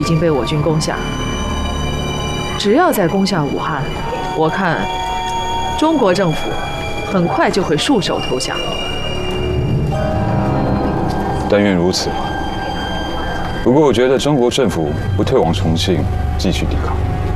已经被我军攻下。只要再攻下武汉，我看中国政府很快就会束手投降。 但愿如此吧。不过我觉得中国政府不退往重庆继续抵抗。